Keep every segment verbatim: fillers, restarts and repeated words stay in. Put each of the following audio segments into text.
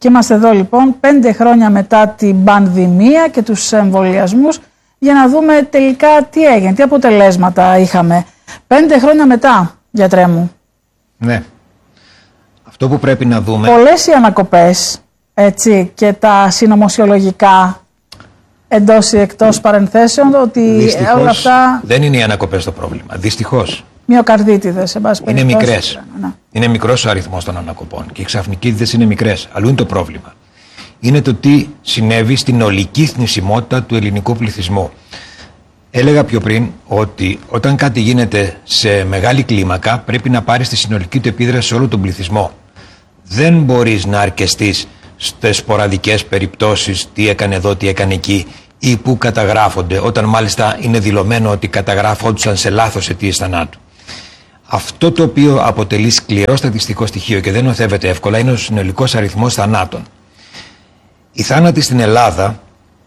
Και είμαστε εδώ λοιπόν πέντε χρόνια μετά την πανδημία και τους εμβολιασμούς για να δούμε τελικά τι έγινε, τι αποτελέσματα είχαμε. Πέντε χρόνια μετά, γιατρέ μου. Ναι. Αυτό που πρέπει να δούμε... Πολλές οι ανακοπές, έτσι, και τα συνωμοσιολογικά εντός ή εκτός παρενθέσεων, ότι δυστυχώς, όλα αυτά... δεν είναι οι ανακοπές το πρόβλημα. Δυστυχώς. Μυοκαρδίτιδες, σε πάση περιπτώσει. Είναι μικρές. Ναι. Είναι μικρός ο αριθμός των ανακοπών και οι ξαφνικίδιδες είναι μικρές. Αλλού είναι το πρόβλημα. Είναι το τι συνέβη στην ολική θνησιμότητα του ελληνικού πληθυσμού. Έλεγα πιο πριν ότι όταν κάτι γίνεται σε μεγάλη κλίμακα πρέπει να πάρεις τη συνολική του επίδραση σε όλο τον πληθυσμό. Δεν μπορείς να αρκεστείς στις σποραδικές περιπτώσεις, τι έκανε εδώ, τι έκανε εκεί, ή που καταγράφονται, όταν μάλιστα είναι δηλωμένο ότι καταγράφονταν σε λάθος αιτίες θανάτου. Αυτό το οποίο αποτελεί σκληρό στατιστικό στοιχείο και δεν νοθεύεται εύκολα είναι ο συνολικός αριθμός θανάτων. Οι θάνατοι στην Ελλάδα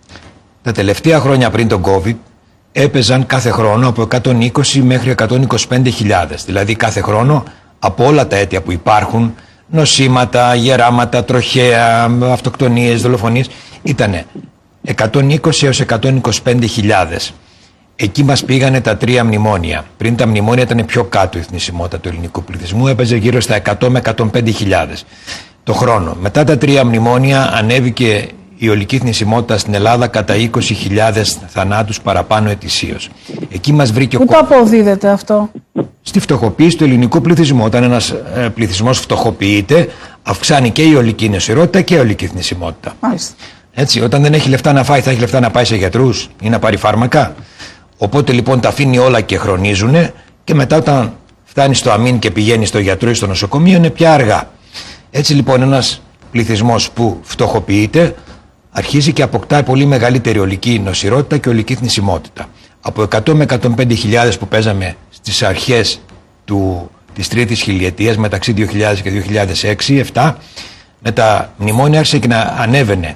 τα τελευταία χρόνια πριν τον COVID έπαιζαν κάθε χρόνο από εκατόν είκοσι μέχρι εκατόν είκοσι πέντε χιλιάδες. Δηλαδή κάθε χρόνο από όλα τα αίτια που υπάρχουν, νοσήματα, γεράματα, τροχαία, αυτοκτονίες, δολοφονίες, ήταν εκατόν είκοσι έως εκατόν είκοσι πέντε χιλιάδες. Εκεί μας πήγανε τα τρία μνημόνια. Πριν τα μνημόνια ήταν πιο κάτω η θνησιμότητα του ελληνικού πληθυσμού, έπαιζε γύρω στα εκατό με εκατόν πέντε χιλιάδες το χρόνο. Μετά τα τρία μνημόνια ανέβηκε η ολική θνησιμότητα στην Ελλάδα κατά είκοσι χιλιάδες θανάτους παραπάνω ετησίως. Εκεί μας βρήκε ο Πού το αποδίδεται αυτό? Στη φτωχοποίηση του ελληνικού πληθυσμού. Όταν ένας ε, πληθυσμός φτωχοποιείται, αυξάνει και η ολική νοσηρότητα και η ολική θνησιμότητα. Μάλιστα. Έτσι, όταν δεν έχει λεφτά να φάει, θα έχει λεφτά να πάει σε γιατρούς ή να πάρει φάρμακα. Οπότε λοιπόν τα αφήνει όλα και χρονίζουν, και μετά όταν φτάνει στο αμήν και πηγαίνει στο γιατρό ή στο νοσοκομείο είναι πια αργά. Έτσι λοιπόν ένας πληθυσμός που φτωχοποιείται αρχίζει και αποκτάει πολύ μεγαλύτερη ολική νοσηρότητα και ολική θνησιμότητα. Από εκατό με εκατόν πέντε χιλιάδες που παίζαμε στις αρχές του, της τρίτης χιλιετίας, μεταξύ δύο χιλιάδες και δύο χιλιάδες έξι επτά, με τα μνημόνια άρχισε και να ανέβαινε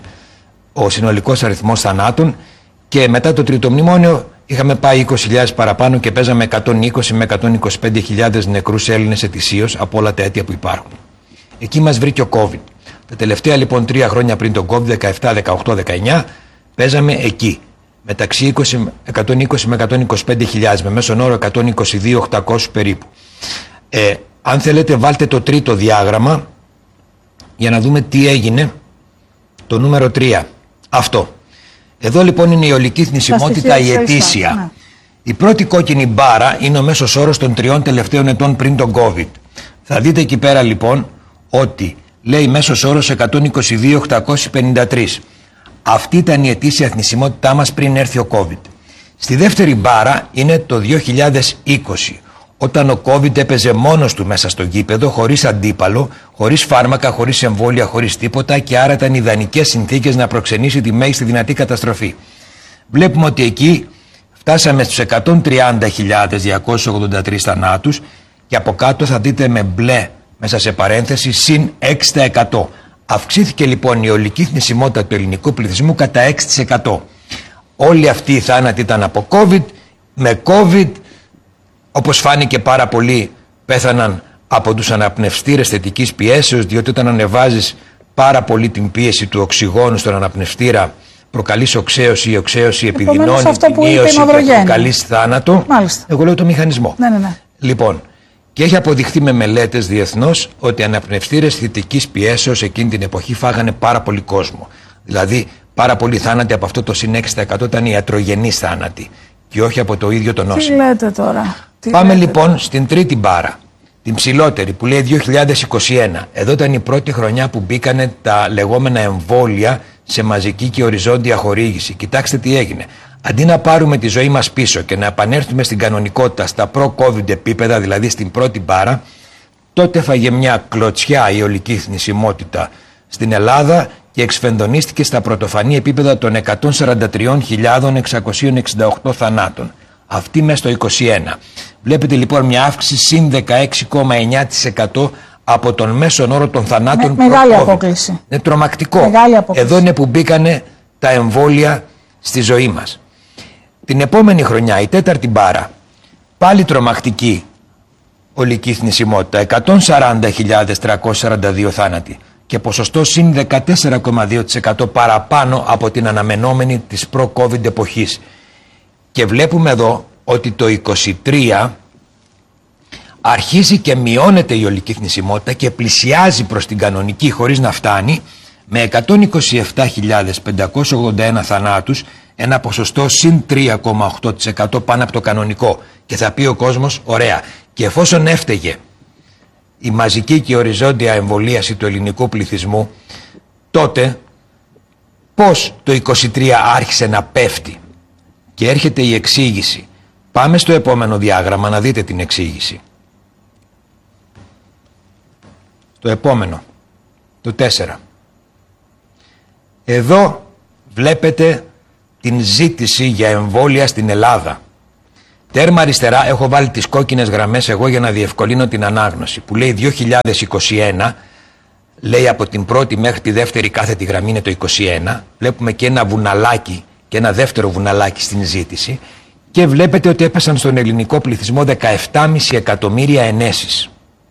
ο συνολικός αριθμός θανάτων, και μετά το τρίτο μνημόνιο είχαμε πάει είκοσι χιλιάδες παραπάνω και παίζαμε εκατόν είκοσι με εκατόν είκοσι πέντε χιλιάδες νεκρούς Έλληνες ετησίως από όλα τα αίτια που υπάρχουν. Εκεί μας βρήκε ο COVID. Τα τελευταία λοιπόν τρία χρόνια πριν τον COVID, δεκαεπτά, δεκαοκτώ, δεκαεννιά, παίζαμε εκεί. Μεταξύ εκατόν είκοσι με εκατόν είκοσι πέντε χιλιάδες, με μέσον όρο εκατόν είκοσι δύο χιλιάδες οκτακόσιους περίπου. Ε, αν θέλετε βάλτε το τρίτο διάγραμμα για να δούμε τι έγινε, το νούμερο τρία. Αυτό. Εδώ λοιπόν είναι η ολική θνησιμότητα, η ετήσια. Ναι. Η πρώτη κόκκινη μπάρα είναι ο μέσος όρος των τριών τελευταίων ετών πριν τον COVID. Θα δείτε εκεί πέρα λοιπόν ότι λέει μέσος όρος εκατόν είκοσι δύο χιλιάδες οκτακόσιοι πενήντα τρεις. Αυτή ήταν η ετήσια θνησιμότητά μας πριν έρθει ο COVID. Στη δεύτερη μπάρα είναι το δύο χιλιάδες είκοσι, όταν ο COVID έπαιζε μόνος του μέσα στο γήπεδο, χωρίς αντίπαλο, χωρίς φάρμακα, χωρίς εμβόλια, χωρίς τίποτα, και άρα ήταν ιδανικές συνθήκες να προξενήσει τη μέγιστη δυνατή καταστροφή. Βλέπουμε ότι εκεί φτάσαμε στους εκατόν τριάντα χιλιάδες διακόσιους ογδόντα τρεις θανάτους, και από κάτω θα δείτε με μπλε μέσα σε παρένθεση συν έξι τοις εκατό. Αυξήθηκε λοιπόν η ολική θνησιμότητα του ελληνικού πληθυσμού κατά έξι τοις εκατό. Όλοι αυτοί οι θάνατοι ήταν από COVID. Με COVID, όπως φάνηκε πάρα πολύ, πέθαναν από τους αναπνευστήρες θετικής πιέσεως, διότι όταν ανεβάζεις πάρα πολύ την πίεση του οξυγόνου στον αναπνευστήρα, προκαλείς οξέωση, η οξέωση επιδεινώνει την ίωση και προκαλείς θάνατο. Μάλιστα. Εγώ λέω το μηχανισμό. Ναι, ναι, ναι. Λοιπόν, και έχει αποδειχθεί με μελέτες διεθνώς ότι οι αναπνευστήρες θετικής πιέσεως εκείνη την εποχή φάγανε πάρα πολύ κόσμο. Δηλαδή, πάρα πολλοί θάνατοι από αυτό το συν έξι τοις εκατό ήταν ιατρογενείς θάνατοι και όχι από το ίδιο το νόσημα. Τι λέτε τώρα. Τι Πάμε λέτε. λοιπόν στην τρίτη μπάρα, την ψηλότερη, που λέει δύο χιλιάδες είκοσι ένα. Εδώ ήταν η πρώτη χρονιά που μπήκανε τα λεγόμενα εμβόλια σε μαζική και οριζόντια χορήγηση. Κοιτάξτε τι έγινε. Αντί να πάρουμε τη ζωή μας πίσω και να επανέλθουμε στην κανονικότητα, στα προ-COVID επίπεδα, δηλαδή στην πρώτη μπάρα, τότε φάγε μια κλωτσιά η ολική θνησιμότητα στην Ελλάδα και εξφενδονίστηκε στα πρωτοφανή επίπεδα των εκατόν σαράντα τρεις χιλιάδες εξακόσιους εξήντα οκτώ θανάτων. Αυτή μέσα στο είκοσι ένα. Βλέπετε λοιπόν μια αύξηση συν δεκαέξι κόμμα εννιά τοις εκατό από τον μέσον όρο των θανάτων. Με, μεγάλη απόκληση. Είναι τρομακτικό. Μεγάλη απόκληση. Εδώ είναι που μπήκανε τα εμβόλια στη ζωή μας. Την επόμενη χρονιά, η τέταρτη μπάρα, πάλι τρομακτική ολική θνησιμότητα, εκατόν σαράντα χιλιάδες τριακόσιοι σαράντα δύο θάνατοι. και ποσοστό συν δεκατέσσερα κόμμα δύο τοις εκατό παραπάνω από την αναμενόμενη της προ-COVID εποχής. Και βλέπουμε εδώ ότι το είκοσι τρία αρχίζει και μειώνεται η ολική θνησιμότητα και πλησιάζει προς την κανονική χωρίς να φτάνει, με εκατόν είκοσι επτά χιλιάδες πεντακόσιους ογδόντα ένα θανάτους, ένα ποσοστό συν τρία κόμμα οκτώ τοις εκατό πάνω από το κανονικό. Και θα πει ο κόσμος, ωραία, και εφόσον έφταιγε η μαζική και οριζόντια εμβολίαση του ελληνικού πληθυσμού, τότε πώς το είκοσι τρία άρχισε να πέφτει? Και έρχεται η εξήγηση. Πάμε στο επόμενο διάγραμμα να δείτε την εξήγηση. Το επόμενο, το τέσσερα. Εδώ βλέπετε την ζήτηση για εμβόλια στην Ελλάδα. Τέρμα αριστερά έχω βάλει τις κόκκινες γραμμές εγώ για να διευκολύνω την ανάγνωση, που λέει δύο χιλιάδες είκοσι ένα, λέει από την πρώτη μέχρι τη δεύτερη κάθετη γραμμή είναι το είκοσι ένα, βλέπουμε και ένα βουναλάκι και ένα δεύτερο βουναλάκι στην ζήτηση και βλέπετε ότι έπεσαν στον ελληνικό πληθυσμό δεκαεπτά κόμμα πέντε εκατομμύρια ενέσεις.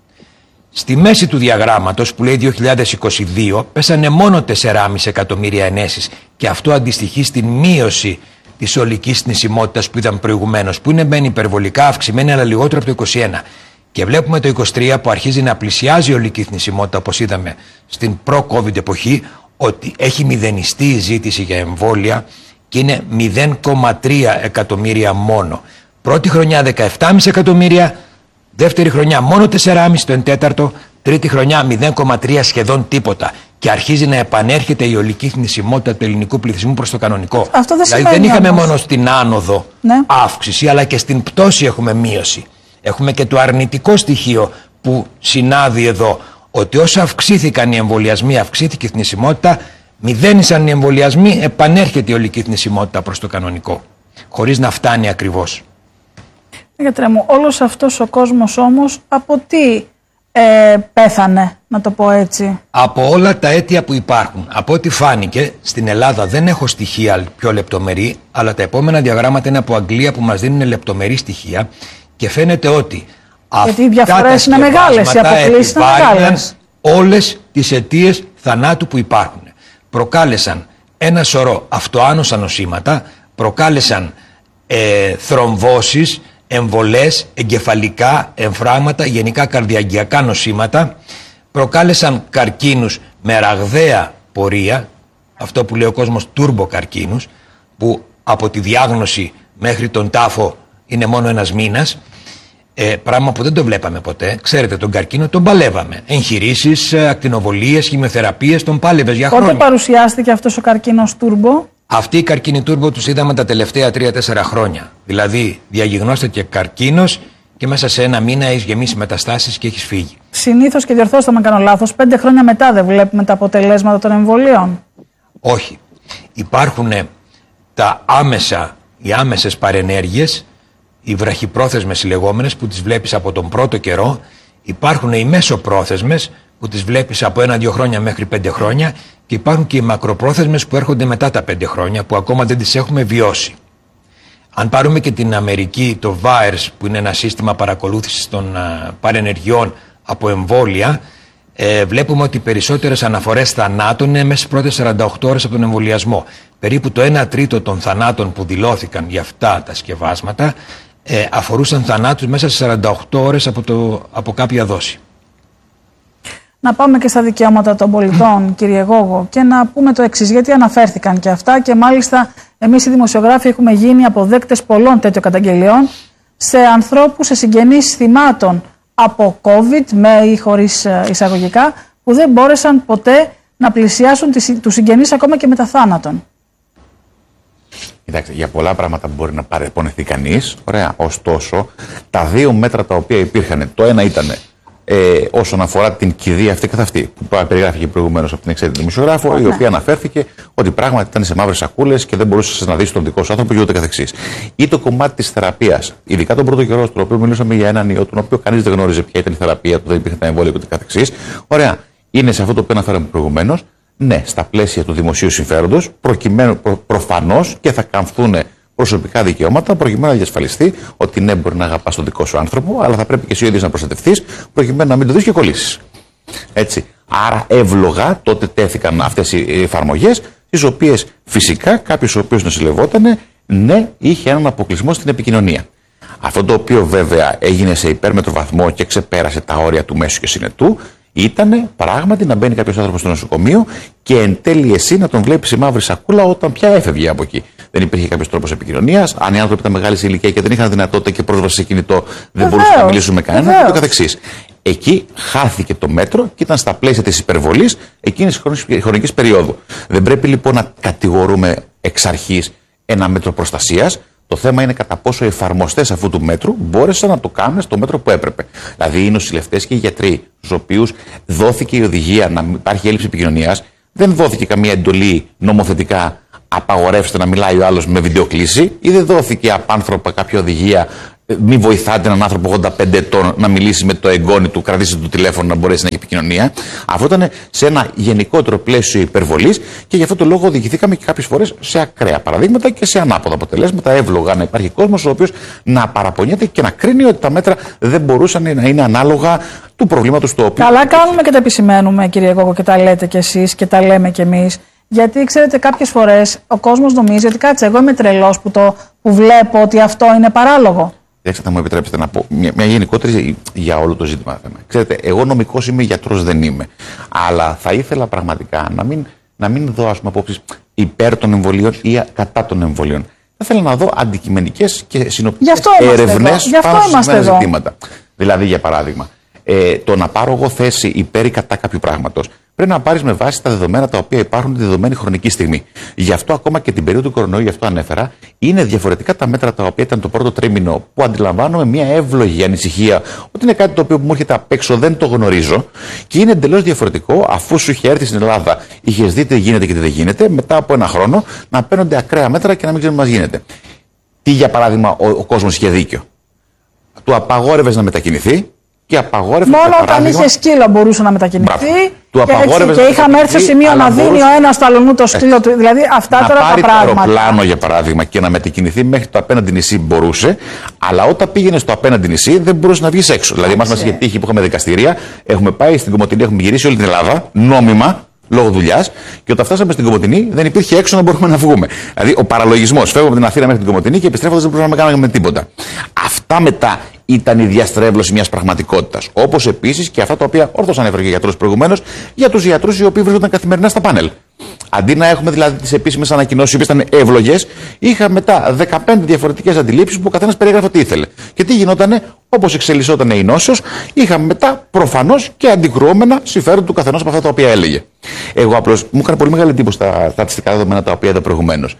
Στη μέση του διαγράμματος που λέει δύο χιλιάδες είκοσι δύο πέσανε μόνο τέσσερα κόμμα πέντε εκατομμύρια ενέσεις και αυτό αντιστοιχεί στην μείωση της ολικής θνησιμότητας που είδαμε προηγουμένως, που είναι μεν υπερβολικά αυξημένη αλλά λιγότερο από το είκοσι ένα. Και βλέπουμε το είκοσι τρία που αρχίζει να πλησιάζει η ολική θνησιμότητα, όπως είδαμε στην προ-COVID εποχή, ότι έχει μηδενιστεί η ζήτηση για εμβόλια και είναι μηδέν κόμμα τρία εκατομμύρια μόνο. Πρώτη χρονιά δεκαεπτά κόμμα πέντε εκατομμύρια, δεύτερη χρονιά μόνο τέσσερα κόμμα πέντε, το εν τέταρτο, τρίτη χρονιά μηδέν κόμμα τρία σχεδόν τίποτα. Και αρχίζει να επανέρχεται η ολική θνησιμότητα του ελληνικού πληθυσμού προς το κανονικό. Αυτό δεν δηλαδή δεν είχαμε όμως. μόνο στην άνοδο ναι. αύξηση, αλλά και στην πτώση έχουμε μείωση. Έχουμε και το αρνητικό στοιχείο που συνάδει εδώ, ότι όσο αυξήθηκαν οι εμβολιασμοί, αυξήθηκε η θνησιμότητα, μηδένισαν οι εμβολιασμοί, επανέρχεται η ολική θνησιμότητα προς το κανονικό, χωρίς να φτάνει ακριβώς. Γιατρέ μου, όλος αυτός ο κόσμος όμως από τι ε, πέθανε, να το πω έτσι? Από όλα τα αίτια που υπάρχουν. Από ό,τι φάνηκε, στην Ελλάδα δεν έχω στοιχεία πιο λεπτομερή, αλλά τα επόμενα διαγράμματα είναι από Αγγλία που μας δίνουν λεπτομερή στοιχεία και φαίνεται ότι γιατί οι διαφορές είναι μεγάλες, οι αποκλήσεις είναι μεγάλες. Όλες τις αιτίες θανάτου που υπάρχουν. Προκάλεσαν ένα σωρό αυτοάνωσα νοσήματα, προκάλεσαν ε, θρομβώσεις, εμβολές, εγκεφαλικά, εμφράγματα, γενικά καρδιαγγειακά νοσήματα, προκάλεσαν καρκίνους με ραγδαία πορεία, αυτό που λέει ο κόσμος τουρμποκαρκίνους, που από τη διάγνωση μέχρι τον τάφο είναι μόνο ένας μήνας, ε, πράγμα που δεν το βλέπαμε ποτέ. Ξέρετε, τον καρκίνο τον παλεύαμε. Εγχειρήσεις, ακτινοβολίες, χημειοθεραπείες, τον πάλευες για χρόνια. Πότε παρουσιάστηκε αυτός ο καρκίνος τουρμπο? Αυτοί οι καρκίνοι τούρμπο τους είδαμε τα τελευταία τρία τέσσερα χρόνια. Δηλαδή, διαγιγνώστηκε καρκίνος και μέσα σε ένα μήνα έχεις γεμίσει μεταστάσεις και έχεις φύγει. Συνήθως, και διορθώστε με αν κάνω λάθος, πέντε χρόνια μετά δεν βλέπουμε τα αποτελέσματα των εμβολίων? Όχι. Υπάρχουν τα άμεσα, οι άμεσες παρενέργειες, οι βραχυπρόθεσμες οι λεγόμενες που τις βλέπεις από τον πρώτο καιρό. Υπάρχουν οι μέσοπρόθεσμες που τις βλέπεις από ένα-δύο χρόνια μέχρι πέντε χρόνια. Και υπάρχουν και οι μακροπρόθεσμες που έρχονται μετά τα πέντε χρόνια, που ακόμα δεν τις έχουμε βιώσει. Αν πάρουμε και την Αμερική, το βάιρς, που είναι ένα σύστημα παρακολούθησης των α, παρενεργειών από εμβόλια, ε, βλέπουμε ότι οι περισσότερες αναφορές θανάτων είναι μέσα στις πρώτες σαράντα οκτώ ώρες από τον εμβολιασμό. Περίπου το ένα τρίτο των θανάτων που δηλώθηκαν για αυτά τα σκευάσματα ε, αφορούσαν θανάτους μέσα στις σαράντα οκτώ ώρες από, το, από κάποια δόση. Να πάμε και στα δικαιώματα των πολιτών, κύριε Γόγο, και να πούμε το εξής, γιατί αναφέρθηκαν και αυτά και μάλιστα εμείς οι δημοσιογράφοι έχουμε γίνει αποδέκτες πολλών τέτοιων καταγγελιών σε ανθρώπους, σε συγγενείς θυμάτων από COVID, με ή χωρίς εισαγωγικά, που δεν μπόρεσαν ποτέ να πλησιάσουν τους συγγενείς ακόμα και μετά θάνατον. Κοιτάξτε, για πολλά πράγματα μπορεί να παρεπονεθεί κανείς, ωραία, ωστόσο τα δύο μέτρα τα οποία υπήρχαν, το ένα ήταν Ε, όσον αφορά την κηδεία αυτή καθ' αυτή, που περιγράφηκε προηγουμένως από την εξαίρετη δημοσιογράφο, η οποία αναφέρθηκε ότι πράγματι ήταν σε μαύρες σακούλες και δεν μπορούσε να δει τον δικό σου άνθρωπο και ούτε καθεξής. Ή το κομμάτι της θεραπείας, ειδικά τον πρώτο καιρό, στον οποίο μιλούσαμε για έναν ιό, τον οποίο κανείς δεν γνώριζε ποια ήταν η θεραπεία του, δεν υπήρχε τα εμβόλια και ούτε καθεξής. Ωραία, είναι σε αυτό το οποίο αναφέραμε προηγουμένως, ναι, στα πλαίσια του δημοσίου συμφέροντος, προκειμένου προ, προφανώς και θα καμφθούν προσωπικά δικαιώματα, προκειμένου να διασφαλιστεί ότι ναι, μπορεί να αγαπάς τον δικό σου άνθρωπο, αλλά θα πρέπει και εσύ ο ίδιος να προστατευτείς, προκειμένου να μην το δεις και κολλήσεις. Έτσι. Άρα εύλογα τότε τέθηκαν αυτές οι εφαρμογές, τις οποίες φυσικά κάποιος ο οποίος νοσηλευόταν, ναι, είχε έναν αποκλεισμό στην επικοινωνία. Αυτό το οποίο βέβαια έγινε σε υπέρμετρο βαθμό και ξεπέρασε τα όρια του μέσου και συνετού, ήταν πράγματι να μπαίνει κάποιος άνθρωπος στο νοσοκομείο και εν τέλει εσύ να τον βλέπεις σε μαύρη σακούλα όταν πια έφευγε από εκεί. Δεν υπήρχε κάποιος τρόπος επικοινωνίας. Αν οι άνθρωποι ήταν μεγάλη σε ηλικία και δεν είχαν δυνατότητα και πρόσβαση σε κινητό, δεν μπορούσαν να μιλήσουν με κανέναν και το καθεξής. Εκεί χάθηκε το μέτρο και ήταν στα πλαίσια της υπερβολής εκείνης της χρονικής περίοδου. Δεν πρέπει λοιπόν να κατηγορούμε εξ αρχής ένα μέτρο προστασίας. Το θέμα είναι κατά πόσο οι εφαρμοστές αυτού του μέτρου μπόρεσαν να το κάνουν στο μέτρο που έπρεπε. Δηλαδή οι νοσηλευτές και οι γιατροί, στους οποίους δόθηκε η οδηγία να υπάρχει έλλειψη επικοινωνίας, δεν δόθηκε καμία εντολή νομοθετικά απαγορεύστε να μιλάει ο άλλος με βιντεοκλήση, ή δεν δόθηκε απάνθρωπα κάποια οδηγία μη βοηθάτε έναν άνθρωπο ογδόντα πέντε ετών να μιλήσει με το εγγόνι του, κρατήστε το τηλέφωνο να μπορέσει να έχει επικοινωνία. Αυτό ήταν σε ένα γενικότερο πλαίσιο υπερβολής και γι' αυτό το λόγο οδηγηθήκαμε και κάποιες φορές σε ακραία παραδείγματα και σε ανάποδα αποτελέσματα. Εύλογα να υπάρχει κόσμος ο οποίος να παραπονιέται και να κρίνει ότι τα μέτρα δεν μπορούσαν να είναι ανάλογα του προβλήματος το οποίο. Καλά κάνουμε και τα επισημαίνουμε, κύριε Γκόγκο, και τα λέτε κι εσείς και τα λέμε κι εμείς. Γιατί ξέρετε, κάποιες φορές ο κόσμος νομίζει ότι κάτσε, εγώ είμαι τρελός που, το, που βλέπω ότι αυτό είναι παράλογο. Κοιτάξτε, θα μου επιτρέψετε να πω μια, μια γενικότερη για όλο το ζήτημα. Ξέρετε, εγώ νομικός είμαι, γιατρός δεν είμαι. Αλλά θα ήθελα πραγματικά να μην, να μην δω απόψεις υπέρ των εμβολίων ή κατά των εμβολίων. Θα ήθελα να δω αντικειμενικές και συνοπτικές έρευνες πάνω σε ορισμένα ζητήματα. Δηλαδή, για παράδειγμα, ε, το να πάρω εγώ θέση υπέρ ή κατά κάποιου πράγματος, πρέπει να πάρεις με βάση τα δεδομένα τα οποία υπάρχουν τη δεδομένη χρονική στιγμή. Γι' αυτό, ακόμα και την περίοδο του κορονοϊού, γι' αυτό ανέφερα, είναι διαφορετικά τα μέτρα τα οποία ήταν το πρώτο τρίμηνο, που αντιλαμβάνομαι μια εύλογη ανησυχία ότι είναι κάτι το οποίο μου έρχεται απ' έξω, δεν το γνωρίζω, και είναι εντελώς διαφορετικό αφού σου είχε έρθει στην Ελλάδα, είχε δει τι γίνεται και τι δεν γίνεται, μετά από ένα χρόνο να παίρνονται ακραία μέτρα και να μην ξέρουμε τι μας γίνεται. Τι, για παράδειγμα, ο, ο κόσμος είχε δίκιο. Του απαγόρευες να μετακινηθεί. Μόνο όταν είχε σκύλο μπορούσε να μετακινηθεί. Του και, έτσι, και είχαμε έρθει στο σημείο να δίνει ο ένας στο αλλονού το σκύλο του. Δηλαδή αυτά να τώρα τα πράγματα. Να πάρει αεροπλάνο, για παράδειγμα, και να μετακινηθεί μέχρι το απέναντι νησί μπορούσε, αλλά όταν πήγαινε στο απέναντι νησί δεν μπορούσε να βγει έξω. Δηλαδή, εμάς μας είχε τύχει που είχαμε δικαστήρια, έχουμε πάει στην Κομοτηνή, έχουμε γυρίσει όλη την Ελλάδα, νόμιμα, λόγω δουλειάς, και όταν φτάσαμε στην Κομοτηνή δεν υπήρχε έξω να μπορούμε να βγούμε. Δηλαδή, ο παραλογισμός. Φεύγουμε από την Αθήνα μέχρι την Κομοτηνή και επιστρέφοντας δεν μπορούσαμε να κάνουμε τίποτα. Αυτά μετά ήταν η διαστρέβλωση μιας πραγματικότητας. Όπως επίσης και αυτά τα οποία όρθως ανέφερε και ο γιατρός προηγουμένως, για τους γιατρούς οι οποίοι βρίσκονταν καθημερινά στα πάνελ. Αντί να έχουμε δηλαδή τις επίσημες ανακοινώσεις, οι οποίες ήταν εύλογες, είχαμε μετά δεκαπέντε διαφορετικές αντιλήψεις που ο καθένας περιγράφει τι ήθελε. Και τι γινότανε, όπως εξελισσόταν η νόσος, είχαμε μετά προφανώς και αντικρουόμενα συμφέροντα του καθενός από αυτά τα οποία έλεγε. Εγώ απλώς μου έκανε πολύ μεγάλη εντύπωση τα στατιστικά δεδομένα τα οποία είδα προηγουμένως.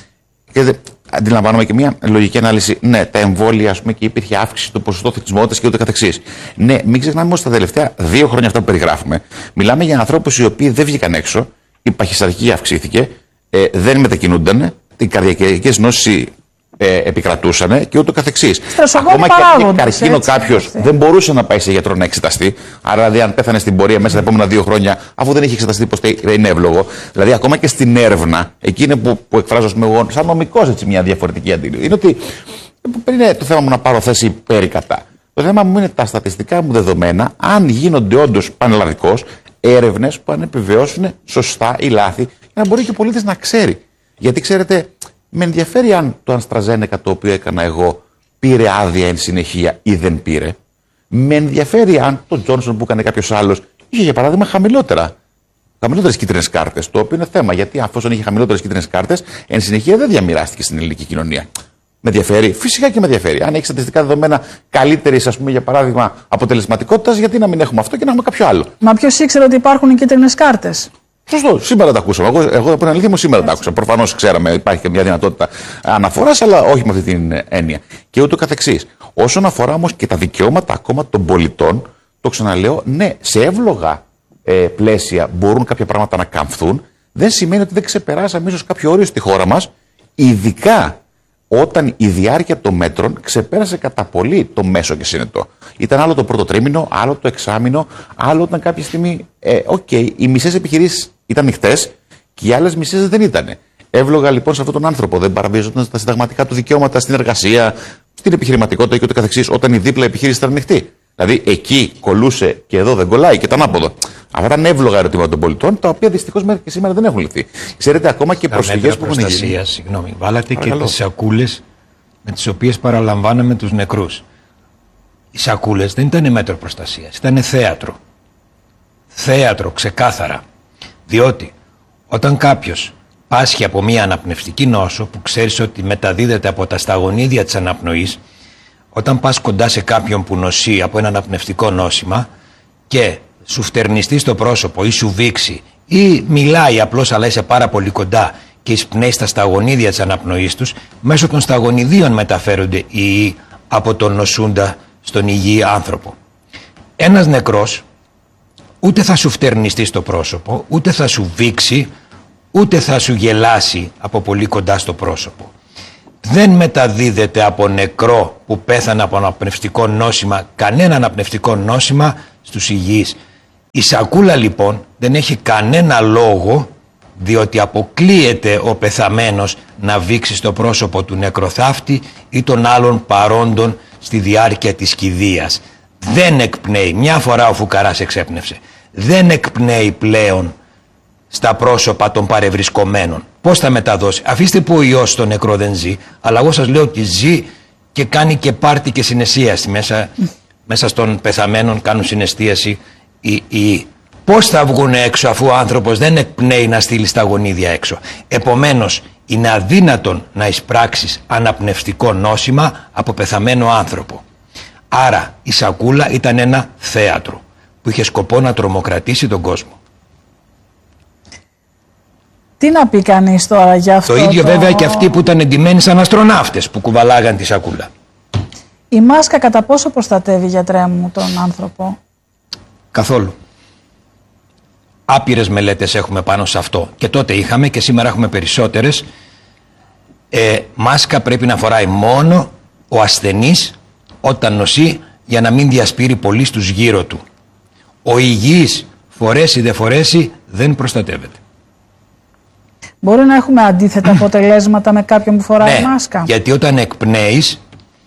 Και αντιλαμβάνομαι και μια λογική ανάλυση. Ναι, τα εμβόλια, ας πούμε, και υπήρχε αύξηση του ποσοστό θνησιμότητας και ούτω καθεξής. Ναι, μην ξεχνάμε όμως τα τελευταία δύο χρόνια αυτά που περιγράφουμε. Μιλάμε για ανθρώπους οι οποίοι δεν βγήκαν έξω, η παχυσαρκία αυξήθηκε, ε, δεν μετακινούνταν, οι καρδιακές νόσεις ε, επικρατούσαν και ούτω καθεξής. Ακόμα και αν είχε καρκίνο κάποιος, δεν μπορούσε να πάει σε γιατρό να εξεταστεί. Άρα, δηλαδή, αν πέθανε στην πορεία μέσα στα επόμενα δύο χρόνια, αφού δεν είχε εξεταστεί, πως είναι εύλογο. Δηλαδή, ακόμα και στην έρευνα, εκείνη που, που εκφράζω εγώ, σαν νομικός, έτσι, μια διαφορετική αντίληψη, είναι ότι δεν είναι το θέμα μου να πάρω θέση υπέρ ή κατά. Το θέμα μου είναι τα στατιστικά μου δεδομένα, αν γίνονται όντως πανελλαδικώς έρευνες που αν επιβεβαιώσουν σωστά ή λάθη, για να μπορεί και ο πολίτης να ξέρει. Γιατί ξέρετε, με ενδιαφέρει αν το AstraZeneca το οποίο έκανα εγώ πήρε άδεια εν συνεχεία ή δεν πήρε. Με ενδιαφέρει αν το Johnson που έκανε κάποιος άλλος είχε, για παράδειγμα, χαμηλότερα. Χαμηλότερες κίτρινες κάρτες. Το οποίο είναι θέμα, γιατί αφόσον είχε χαμηλότερες κίτρινες κάρτες, εν συνεχεία δεν διαμοιράστηκε στην ελληνική κοινωνία. Με ενδιαφέρει, φυσικά και με ενδιαφέρει. Αν έχει στατιστικά δεδομένα καλύτερης, ας πούμε, για παράδειγμα, αποτελεσματικότητας, γιατί να μην έχουμε αυτό και να έχουμε κάποιο άλλο. Μα ποιος ήξερε ότι υπάρχουν οι κίτρινες κάρτες? Σωστό, σήμερα τα ακούσαμε. Εγώ, εγώ από την αλήθεια μου σήμερα τα άκουσα. Προφανώς ξέραμε, υπάρχει και μια δυνατότητα αναφοράς, αλλά όχι με αυτή την έννοια. Και ούτω καθεξής. Όσον αφορά όμως και τα δικαιώματα ακόμα των πολιτών, το ξαναλέω, ναι, σε εύλογα ε, πλαίσια μπορούν κάποια πράγματα να καμφθούν. Δεν σημαίνει ότι δεν ξεπεράσαμε ίσως κάποιο όριο στη χώρα μας, ειδικά όταν η διάρκεια των μέτρων ξεπέρασε κατά πολύ το μέσο και συνετό. Ήταν άλλο το πρώτο τρίμηνο, άλλο το εξάμηνο, άλλο όταν κάποια στιγμή, ε, okay, οι μισές επιχειρήσεις ήταν ανοιχτές και οι άλλες μισές δεν ήταν. Εύλογα λοιπόν σε αυτόν τον άνθρωπο, δεν παραβιαζόταν τα συνταγματικά του δικαιώματα στην εργασία, στην επιχειρηματικότητα και ούτω καθεξής, όταν η δίπλα επιχείρηση ήταν ανοιχτή. Δηλαδή εκεί κολούσε και εδώ δεν κολλάει και ήταν άποδο. Αυτά ήταν εύλογα ερωτήματα των πολιτών, τα οποία δυστυχώς μέχρι και σήμερα δεν έχουν λυθεί. Ξέρετε, ακόμα και προσφυγές που έχουν γίνει. Συγγνώμη, βάλατε Παρακαλώ. και τις σακούλες με τις οποίες παραλαμβάναμε τους νεκρούς. Οι σακούλες δεν ήταν μέτρο προστασίας, ήταν θέατρο. Θέατρο, ξεκάθαρα. Διότι όταν κάποιος πάσχει από μια αναπνευστική νόσο που ξέρεις ότι μεταδίδεται από τα σταγονίδια της αναπνοής, όταν πας κοντά σε κάποιον που νοσεί από ένα αναπνευστικό νόσημα και σου φτερνιστεί στο πρόσωπο ή σου βήξει ή μιλάει απλώς αλλά είσαι πάρα πολύ κοντά και εισπνέει στα σταγονίδια της αναπνοής τους, μέσω των σταγονιδίων μεταφέρονται οι ιοί από τον νοσούντα στον υγιή άνθρωπο. Ένας νεκρός ούτε θα σου φτερνιστεί στο πρόσωπο, ούτε θα σου βήξει, ούτε θα σου γελάσει από πολύ κοντά στο πρόσωπο. Δεν μεταδίδεται από νεκρό που πέθανε από αναπνευστικό νόσημα κανένα αναπνευστικό νόσημα στους υγιείς. Η σακούλα λοιπόν δεν έχει κανένα λόγο, διότι αποκλείεται ο πεθαμένος να βήξει στο πρόσωπο του νεκροθάφτη ή των άλλων παρόντων στη διάρκεια της κηδείας. Δεν εκπνέει, μια φορά ο φουκαράς εξέπνευσε, δεν εκπνέει πλέον στα πρόσωπα των παρευρισκομένων. Πώς θα μεταδώσει? Αφήστε που ο ιός στο νεκρό δεν ζει, αλλά εγώ σας λέω ότι ζει και κάνει και πάρτι και συναισθίαση. Μέσα, μέσα στον πεθαμένον κάνουν συναισθίαση οι ιοί. Πώς θα βγουν έξω αφού ο άνθρωπος δεν εκπνέει να στείλει στα γονίδια έξω? Επομένως είναι αδύνατον να εισπράξεις αναπνευστικό νόσημα από πεθαμένο άνθρωπο. Άρα η σακούλα ήταν ένα θέατρο που είχε σκοπό να τρομοκρατήσει τον κόσμο. Τι να πει κανείς τώρα για αυτό? Το ίδιο το... βέβαια και αυτοί που ήταν εντυμένοι σαν αστροναύτες που κουβαλάγαν τη σακούλα. Η μάσκα κατά πόσο προστατεύει, γιατρέ μου, τον άνθρωπο? Καθόλου. Άπειρες μελέτες έχουμε πάνω σε αυτό. Και τότε είχαμε και σήμερα έχουμε περισσότερες. Ε, μάσκα πρέπει να φοράει μόνο ο ασθενής όταν νοσεί, για να μην διασπείρει πολύ στους γύρω του. Ο υγιής, φορέσει δεν φορέσει, δεν προστατεύεται. Μπορεί να έχουμε αντίθετα αποτελέσματα με κάποιον που φοράει ναι, μάσκα? Γιατί όταν εκπνέεις,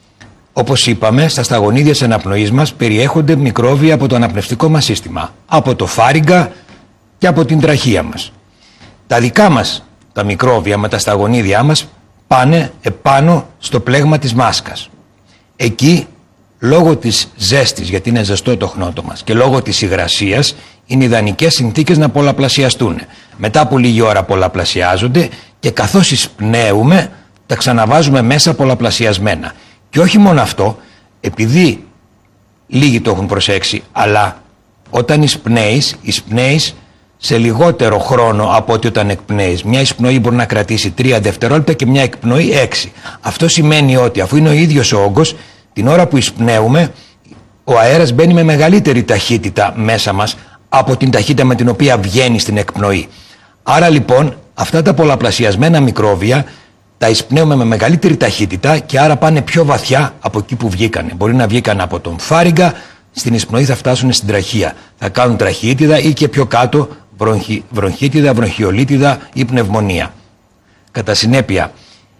όπως είπαμε, στα σταγονίδια της αναπνοής μας περιέχονται μικρόβια από το αναπνευστικό μας σύστημα, από το φάριγγα και από την τραχεία μας. Τα δικά μας τα μικρόβια με τα σταγονίδια μας πάνε επάνω στο πλέγμα της μάσκας. Εκεί, λόγω της ζέστης, γιατί είναι ζεστό το χνότο μας, και λόγω της υγρασίας, είναι ιδανικές συνθήκες να πολλαπλασιαστούν. Μετά από λίγη ώρα πολλαπλασιάζονται και καθώς εισπνέουμε τα ξαναβάζουμε μέσα πολλαπλασιασμένα. Και όχι μόνο αυτό, επειδή λίγοι το έχουν προσέξει, αλλά όταν εισπνέεις, εισπνέεις σε λιγότερο χρόνο από ότι όταν εκπνέεις. Μια εισπνοή μπορεί να κρατήσει τρία δευτερόλεπτα και μια εκπνοή έξι. Αυτό σημαίνει ότι αφού είναι ο ίδιος ο όγκος, την ώρα που εισπνέουμε, ο αέρας μπαίνει με μεγαλύτερη ταχύτητα μέσα μας από την ταχύτητα με την οποία βγαίνει στην εκπνοή. Άρα λοιπόν αυτά τα πολλαπλασιασμένα μικρόβια τα εισπνέουμε με μεγαλύτερη ταχύτητα και άρα πάνε πιο βαθιά από εκεί που βγήκανε. Μπορεί να βγήκαν από τον φάριγγα, στην εισπνοή θα φτάσουν στην τραχεία. Θα κάνουν τραχιίτιδα ή και πιο κάτω βροχι, βροχίτιδα, βροχιολίτιδα ή πνευμονία. Κατά συνέπεια,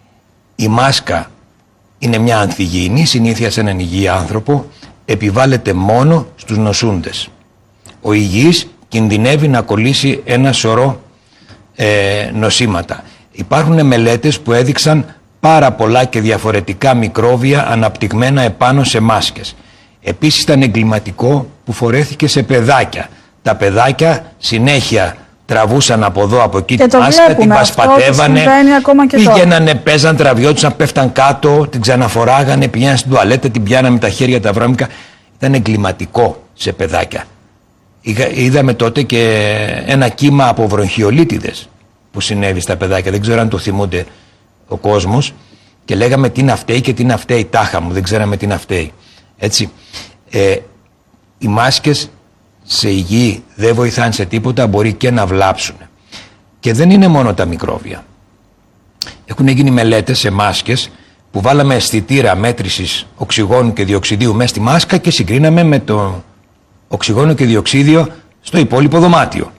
η μάσκα είναι μια ανθυγιεινή συνήθεια σε έναν υγιή άνθρωπο, επιβάλλεται μόνο στους νοσούντες. Ο υγιής κινδυνεύει να κολλήσει ένα σωρό ε, νοσήματα. Υπάρχουν μελέτες που έδειξαν πάρα πολλά και διαφορετικά μικρόβια αναπτυγμένα επάνω σε μάσκες. Επίσης ήταν εγκληματικό που φορέθηκε σε παιδάκια. Τα παιδάκια συνέχεια τραβούσαν από εδώ, από εκεί τη μάσκα, την πασπατεύανε, πήγαινανε, παίζαν, τραβιόντουσαν, πέφταν κάτω, την ξαναφοράγανε, πηγαίναν στην τουαλέτα, την πιάνανε με τα χέρια τα βρώμικα. Ήταν εγκληματικό σε παιδάκια. Είδαμε τότε και ένα κύμα από βροχιολίτιδες που συνέβη στα παιδάκια. Δεν ξέρω αν το θυμούνται ο κόσμος. Και λέγαμε τι είναι αυτοί και τι είναι αυτοί, τάχα μου, δεν ξέραμε τι είναι αυτοί. Έτσι. Ε, οι μάσκες σε υγιή δεν βοηθάνε σε τίποτα, μπορεί και να βλάψουν. Και δεν είναι μόνο τα μικρόβια. Έχουν γίνει μελέτες σε μάσκες που βάλαμε αισθητήρα μέτρησης οξυγόνου και διοξιδίου μέσα στη μάσκα και συγκρίναμε με το οξυγόνο και διοξίδιο στο υπόλοιπο δωμάτιο.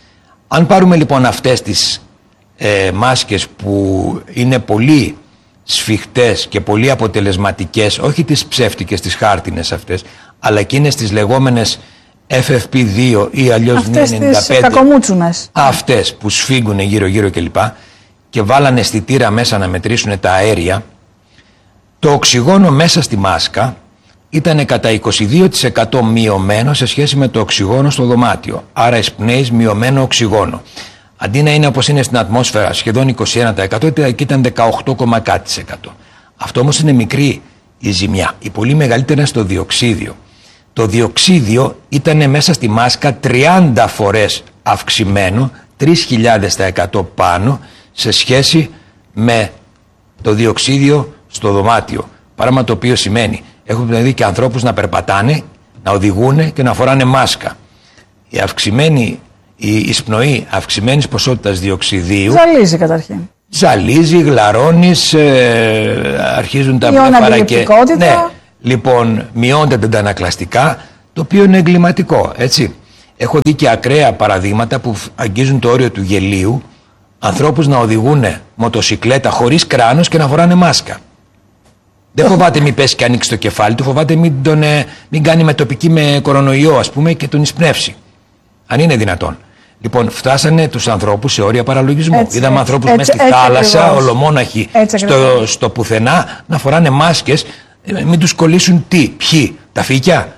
Αν πάρουμε λοιπόν αυτές τις ε, μάσκες που είναι πολύ σφιχτές και πολύ αποτελεσματικές, όχι τις ψεύτικες, τις χάρτινες αυτές, αλλά εκείνες τις λεγόμενες εφ εφ πι δύο ή αλλιώς αυτές ενενήντα τις πέντε. κακομούτσουνες. Αυτές που σφίγγουν γύρω-γύρω κλπ. Και βάλανε αισθητήρα μέσα να μετρήσουν τα αέρια. Το οξυγόνο μέσα στη μάσκα ήταν κατά είκοσι δύο τοις εκατό μειωμένο σε σχέση με το οξυγόνο στο δωμάτιο. Άρα εισπνέεις μειωμένο οξυγόνο. Αντί να είναι όπως είναι στην ατμόσφαιρα σχεδόν είκοσι ένα τοις εκατό, εκεί ήταν δεκαοκτώ, κάτι τοις εκατό. Αυτό όμως είναι μικρή η ζημιά. Η πολύ μεγαλύτερη είναι στο διοξίδιο. Το διοξίδιο ήταν μέσα στη μάσκα τριάντα φορές αυξημένο, τρεις χιλιάδες τοις εκατό πάνω σε σχέση με το διοξίδιο στο δωμάτιο. Πράγμα το οποίο σημαίνει, έχουμε δει και ανθρώπους να περπατάνε, να οδηγούν και να φοράνε μάσκα. Η αυξημένη, η εισπνοή αυξημένης ποσότητας διοξιδίου Ζαλίζει καταρχήν. ζαλίζει, γλαρώνεις, ε, αρχίζουν τα βλέφαρα και... Ναι, λοιπόν, μειώνται τα αντανακλαστικά, το οποίο είναι εγκληματικό, έτσι. Έχω δει και ακραία παραδείγματα που αγγίζουν το όριο του γελίου, ανθρώπους να οδηγούν μοτοσικλέτα χωρίς κράνος και να φοράνε μάσκα. Δεν φοβάται μην πέσει και ανοίξει το κεφάλι του, φοβάται μην, τον, μην κάνει μετοπική με κορονοϊό, ας πούμε, και τον εισπνεύσει. Αν είναι δυνατόν. Λοιπόν, φτάσανε τους ανθρώπους σε όρια παραλογισμού. Έτσι, Είδαμε έτσι, ανθρώπους έτσι, μέσα στη έτσι, θάλασσα, ακριβώς. ολομόναχοι, Έτσι, στο, στο πουθενά, να φοράνε μάσκες, μην τους κολλήσουν τι, ποιοι, τα φύκια.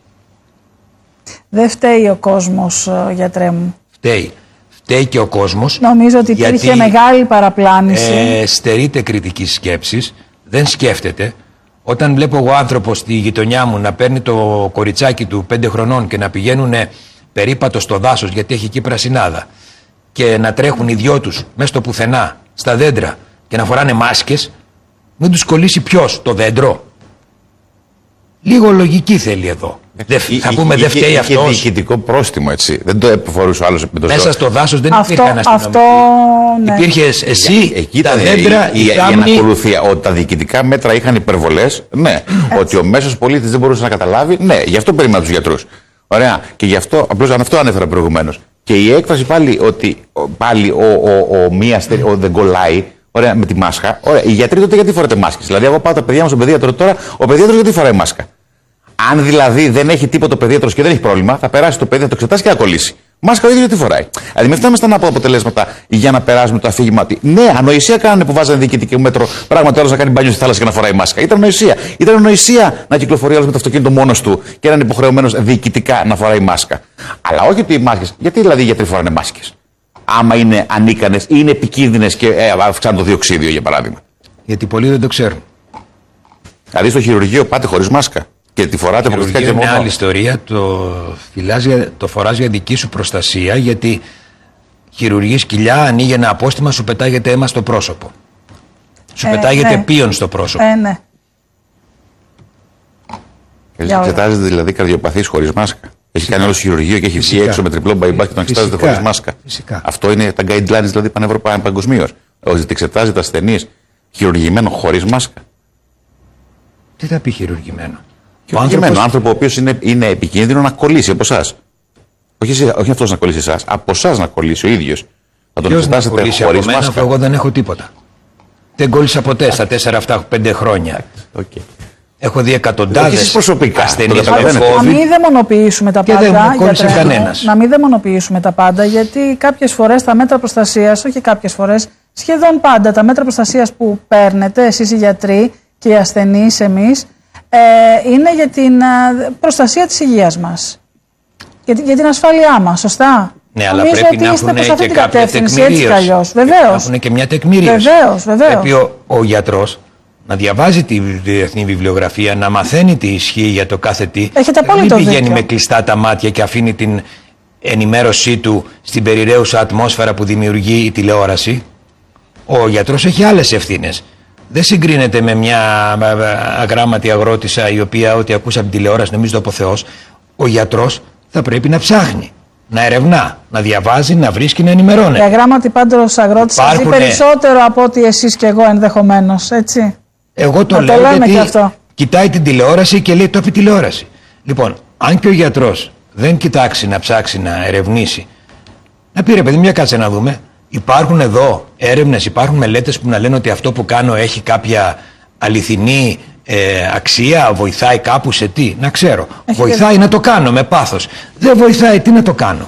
Δεν φταίει ο κόσμος, γιατρέ μου. Φταίει. Φταίει και ο κόσμος. Νομίζω ότι υπήρχε γιατί, μεγάλη παραπλάνηση. Ε, στερείται κριτικής σκέψης, δεν σκέφτεται. Όταν βλέπω εγώ άνθρωπο στη γειτονιά μου να παίρνει το κοριτσάκι του πέντε χρονών και να πηγαίνουν περίπατο στο δάσος γιατί έχει εκεί πρασινάδα και να τρέχουν οι δυο τους μέσα στο πουθενά, στα δέντρα και να φοράνε μάσκες, μην τους κολλήσει ποιος, το δέντρο. Λίγο λογική θέλει εδώ. Δε, θα πούμε δεν φταίει αυτός. Είχε διοικητικό πρόστιμο, έτσι. Δεν το φορούσε ο άλλος επί το Μέσα στο δάσος δεν αυτό, υπήρχε ένας αυτό, ναι. Υπήρχες εσύ, εκεί τα ήταν δέντρα, η, η, η, η θάμνη. ανακολουθία. Ότι τα διοικητικά μέτρα είχαν υπερβολές, ναι. Ότι ο μέσος πολίτης δεν μπορούσε να καταλάβει, ναι. Γι' αυτό περίμενα τους γιατρούς. Ωραία. Και γι' αυτό, απλώς αυτό ανέφερα προηγουμένως. Και η έκφραση πάλι ότι πάλι ο, ο, ο, ο μία ο, δεν κολλάει, ωραία, με τη μάσκα. Ωραία. Οι γιατροί τότε γιατί φοράτε μάσκες? Δηλαδή, εγώ πάω τα παιδιά μου στον παιδίατρο τώρα, ο παιδίατρος γιατί φοράει μάσκα? Αν δηλαδή δεν έχει τίποτα ο παιδίατρος και δεν έχει πρόβλημα, θα περάσει το παιδί, θα το εξετάσει και θα κολλήσει. Μάσκα ο ίδιος γιατί φοράει. Δηλαδή, μην φτάνουμε στα να πω αποτελέσματα για να περάσουμε το αφήγημα ότι ναι, ανοησία κάνανε που βάζανε διοικητικό μέτρο, πράγματι άλλο να κάνει μπάνιο στη θάλασσα και να φοράει μάσκα. Ήταν ανοησία. Ήταν ανοησία να κυκλοφορεί άλλο με το αυτοκίνητο μόνος του και να είναι υποχρεωμένος διοικητικά να φοράει μάσκα. Αλλά όχι ότι οι μάσκες. Γιατί δηλαδή οι γιατροί φοράνε μάσκες? Άμα είναι ανίκανες ή είναι επικίνδυνες και ε, αυξάνουν το διοξίδιο, για παράδειγμα. Γιατί πολλοί δεν το ξέρουν. Δηλαδή στο χειρουργείο πάτε χωρίς μάσκα. Και τη φοράτε αποκλειστικά και μόνο. Είναι μια άλλη ιστορία. Το, το φοράς για δική σου προστασία, γιατί χειρουργείς κοιλιά, ανοίγει ένα απόστημα, σου πετάγεται αίμα στο πρόσωπο. Σου ε, πετάγεται ναι. πίον στο πρόσωπο. Ε, ναι. Εξετάζεται δηλαδή καρδιοπαθής χωρίς μάσκα. Έχει κάνει όλο χειρουργείο και έχει βγει έξω με τριπλό bypass και τον εξετάζεται χωρίς μάσκα. Φυσικά. Αυτό είναι τα guidelines δηλαδή παγκοσμίως. Ότι εξετάζεται ασθενής χειρουργημένο χωρίς μάσκα. Τι θα πει χειρουργημένο? Ο άνθρωπος... άνθρωπο ο οποίος είναι, είναι επικίνδυνο να κολλήσει από εσάς. Όχι, όχι αυτός να κολλήσει εσάς, από εσάς να κολλήσει ο ίδιος. Θα τον εξετάσετε χωρίς μάσκα. Μένα, εγώ δεν έχω τίποτα. Δεν κόλλησα ποτέ στα τέσσερα αυτά πέντε χρόνια. Okay. Έχω δει εκατοντάδες ασθενείς με COVID. Να μην δαιμονοποιήσουμε τα πάντα. Και δεν μου κόλλησε γιατρέ, κανένας. Να μην δαιμονοποιήσουμε τα πάντα, γιατί κάποιες φορές τα μέτρα προστασίας, όχι κάποιες φορές, σχεδόν πάντα τα μέτρα προστασίας που παίρνετε εσείς οι γιατροί και οι ασθενείς εμείς, Ε, είναι για την α, προστασία της υγείας μας. Για, για την ασφάλειά μας, σωστά? Ναι, αλλά πρέπει να έχουν και κάποια τεκμηρίωση. Βεβαίως. Να έχουν και μια τεκμηρίωση. Βεβαίως, βεβαίως. Πρέπει ο, ο γιατρός να διαβάζει τη διεθνή βιβλιογραφία, να μαθαίνει τι ισχύει για το κάθε τι. Έχετε απόλυτο δίκιο. Μην πηγαίνει δίκιο. με κλειστά τα μάτια και αφήνει την ενημέρωσή του στην περιραίουσα ατμόσφαιρα που δημιουργεί η τηλεόραση. Ο γιατρός έχει άλλες ευθύνες. Δεν συγκρίνεται με μια αγράμματη αγρότισσα η οποία ό,τι ακούσα από την τηλεόραση νομίζει το από Θεός. Ο γιατρός θα πρέπει να ψάχνει, να ερευνά, να διαβάζει, να βρίσκει, να ενημερώνει. Η αγράμματη πάντως αγρότισσα ζει Υπάρχουνε... περισσότερο από ότι εσείς και εγώ ενδεχομένως, έτσι. Εγώ το να λέω το λέμε γιατί και αυτό. Κοιτάει την τηλεόραση και λέει το πει τηλεόραση. Λοιπόν, αν και ο γιατρός δεν κοιτάξει να ψάξει, να ερευνήσει, να πει ρε παιδί, μια κάτσε να δούμε. Υπάρχουν εδώ έρευνες, υπάρχουν μελέτες που να λένε ότι αυτό που κάνω έχει κάποια αληθινή ε, αξία, βοηθάει κάπου σε τι, να ξέρω. Έχει βοηθάει και... να το κάνω με πάθος. Δεν βοηθάει, τι να το κάνω.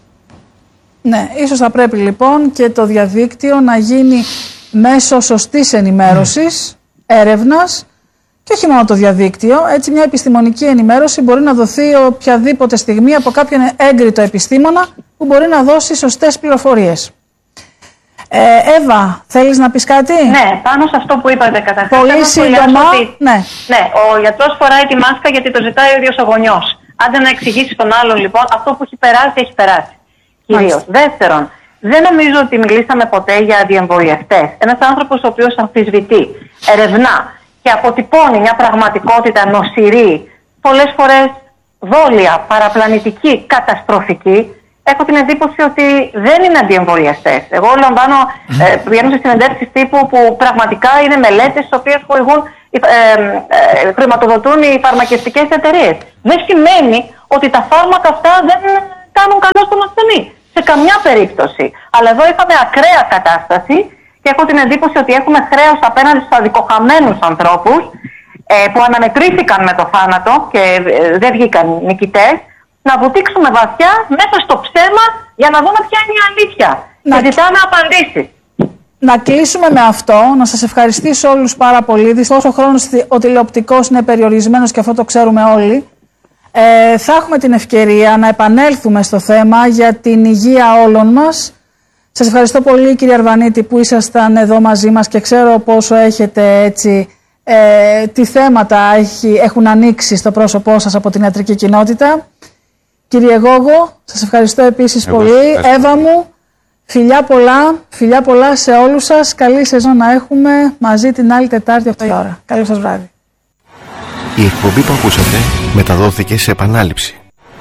Ναι, ίσως θα πρέπει λοιπόν και το διαδίκτυο να γίνει μέσω σωστής ενημέρωσης, mm. έρευνας, και όχι μόνο το διαδίκτυο. Έτσι μια επιστημονική ενημέρωση μπορεί να δοθεί οποιαδήποτε στιγμή από κάποιον έγκριτο επιστήμονα που μπορεί να δώσει σωστές πληροφορίες. Ε, Εύα, θέλεις να πεις κάτι? Ναι, πάνω σε αυτό που είπατε καταρχάς. Πολύ σύντομα. Ότι, ναι. ναι, ο γιατρός φοράει τη μάσκα γιατί το ζητάει ο ίδιος ο γονιός. Άντε να εξηγήσει τον άλλον λοιπόν, αυτό που έχει περάσει, έχει περάσει. Κυρίως. Δεύτερον, δεν νομίζω ότι μιλήσαμε ποτέ για αντιεμβολιαστές. Ένας άνθρωπος ο οποίος αμφισβητεί, ερευνά και αποτυπώνει μια πραγματικότητα νοσηρή, πολλές φορές δόλια, παραπλανητική, καταστροφική, έχω την εντύπωση ότι δεν είναι αντιεμβολιαστές. Εγώ λαμβάνω, ε, πηγαίνω σε συνεντεύξεις τύπου που πραγματικά είναι μελέτες τις οποίες χορηγούν, ε, ε, ε, χρηματοδοτούν οι φαρμακευτικές εταιρείες. Δεν σημαίνει ότι τα φάρμακα αυτά δεν κάνουν καλό στον ασθενή. Σε καμιά περίπτωση. Αλλά εδώ είχαμε ακραία κατάσταση και έχω την εντύπωση ότι έχουμε χρέος απέναντι στους αδικοχαμένους ανθρώπους ε, που αναμετρήθηκαν με το θάνατο και ε, δεν βγήκαν νικητές, να βουτήξουμε βαθιά μέσα στο ψέμα για να δούμε ποια είναι η αλήθεια. Να... Και ζητάμε απαντήσεις. Να κλείσουμε με αυτό. Να σας ευχαριστήσω όλους πάρα πολύ. Δυστυχώς ο χρόνος ο τηλεοπτικός είναι περιορισμένος και αυτό το ξέρουμε όλοι. Ε, θα έχουμε την ευκαιρία να επανέλθουμε στο θέμα για την υγεία όλων μας. Σας ευχαριστώ πολύ, κύριε Αρβανίτη, που ήσασταν εδώ μαζί μας και ξέρω πόσο έχετε έτσι, ε, τι θέματα έχει, έχουν ανοίξει στο πρόσωπό σας από την ιατρική κοινότητα. Κύριε Γόγο, σας ευχαριστώ επίσης Εγώ πολύ. Ευχαριστώ. Εύα μου, φιλιά πολλά, φιλιά πολλά σε όλους σας. Καλή σεζόν να έχουμε μαζί την άλλη Τετάρτη οκτώ η ώρα. Καλό σας βράδυ. Η εκπομπή που ακούσατε μεταδόθηκε σε επανάληψη.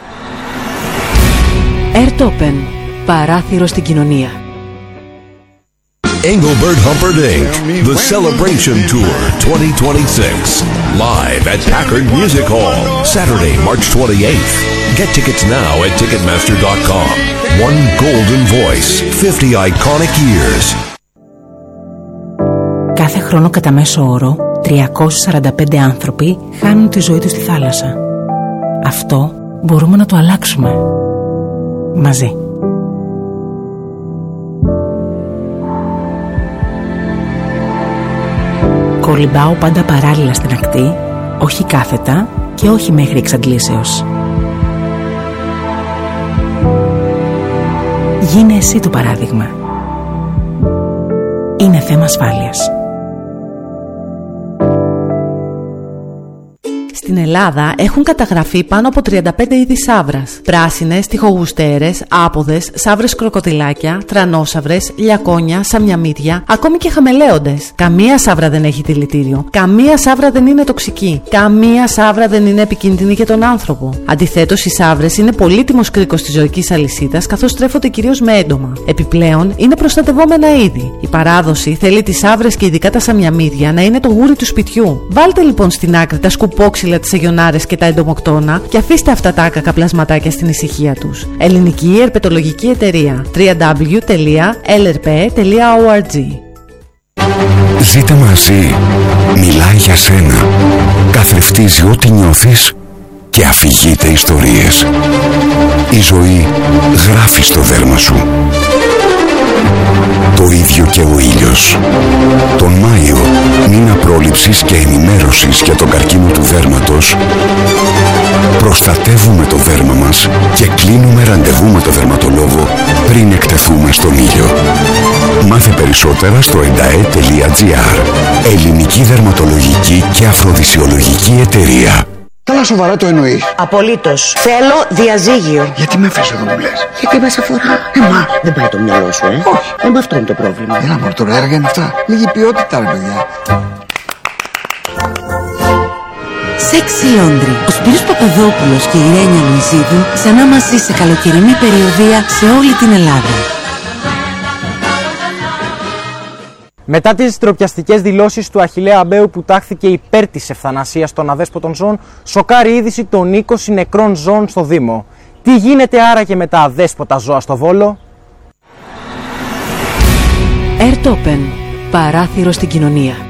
Airtopen. Παράθυρο στην κοινωνία. Engelbert Humperdinck, The Celebration Tour twenty twenty-six. Live at Packard Music Hall, Saturday, March twenty-eighth. Get tickets now at ticketmaster dot com. One golden voice, fifty iconic years. Κάθε χρόνο κατά μέσο όρο, τριακόσιοι σαράντα πέντε άνθρωποι χάνουν τη ζωή τους στη θάλασσα. Αυτό μπορούμε να το αλλάξουμε. Μαζί. Κολυμπάω πάντα παράλληλα στην ακτή, όχι κάθετα και όχι μέχρι εξαντλήσεως. Γίνε εσύ το παράδειγμα. Είναι θέμα ασφάλειας. Στην Ελλάδα έχουν καταγραφεί πάνω από τριάντα πέντε είδη σαύρας. Πράσινες, τοιχογουστέρες, άποδες, σαύρες κροκοδιλάκια, τρανόσαυρες, λιακόνια, σαμιαμίδια, ακόμη και χαμελέοντες. Καμία σαύρα δεν έχει δηλητήριο. Καμία σαύρα δεν είναι τοξική. Καμία σαύρα δεν είναι επικίνδυνη για τον άνθρωπο. Αντιθέτως, οι σαύρες είναι πολύτιμος κρίκος της ζωικής αλυσίδας, καθώς τρέφονται κυρίως με έντομα. Επιπλέον, είναι προστατευόμενα είδη. Η παράδοση θέλει τις σαύρες και ειδικά τα σαμιαμίδια να είναι το γούρι του σπιτιού. Βάλτε λοιπόν στην άκρη τα σκουπόξυλα, τις αγιονάρες και τα εντομοκτώνα και αφήστε αυτά τα άκακα πλασματάκια στην ησυχία τους. Ελληνική Ερπετολογική Εταιρεία. double-u double-u double-u τελεία ελ ερ πι τελεία ο αρ τζι. Ζήτα μαζί. Μιλάει για σένα. Καθρεφτίζει ό,τι νιώθεις και αφηγείται ιστορίες. Η ζωή γράφει στο δέρμα σου. Το ίδιο και ο ήλιος. Τον Μάιο, μήνα πρόληψης και ενημέρωσης για τον καρκίνο του δέρματος, προστατεύουμε το δέρμα μας και κλείνουμε ραντεβού με το δερματολόγο πριν εκτεθούμε στον ήλιο. Μάθε περισσότερα στο εντα ε τελεία τζι άρ. Ελληνική Δερματολογική και Αφροδισιολογική Εταιρεία. Καλά, σοβαρά το εννοείς? Απολύτως. Θέλω διαζύγιο. Γιατί με φέρεις εδώ μου λες? Γιατί μας αφορά. Εμάς. Δεν πάει το μυαλό σου, ε. Όχι. Ε, με αυτό είναι το πρόβλημα. Έλα μωρέ, τώρα έργα είναι αυτά. Λίγη ποιότητα, ρε παιδιά. Σεξι Laundry. Ο Σπύρος Παπαδόπουλος και η Ρένια Λουιζίδου ξανά μαζί σε καλοκαιρινή περιοδεία σε όλη την Ελλάδα. Μετά τις ντροπιαστικές δηλώσεις του Αχιλλέα Αμπαίου που τάχθηκε υπέρ της ευθανασίας των αδέσποτων ζώων, σοκάρει είδηση των είκοσι νεκρών ζώων στο Δήμο. Τι γίνεται άραγε με τα αδέσποτα ζώα στο Βόλο? Airtopen. Παράθυρο στην κοινωνία.